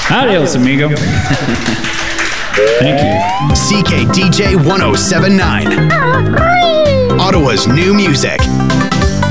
Adios, amigo. Thank you. CKDJ 1079. Ottawa's new music.